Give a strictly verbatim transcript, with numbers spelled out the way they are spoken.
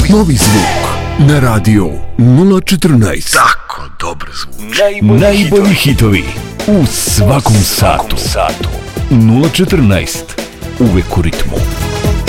novi zvuk na radio nula četrnaest. Tako dobro zvuči. Najbolji, Najbolji hitovi u svakom satu. satu. nula četrnaest. Uvek u ritmu.